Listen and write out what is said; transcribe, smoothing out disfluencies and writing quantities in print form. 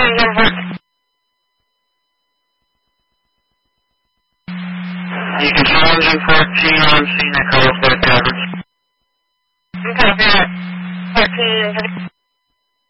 You can challenge in 14 on scenic Carlsbad Caverns. Okay, 14.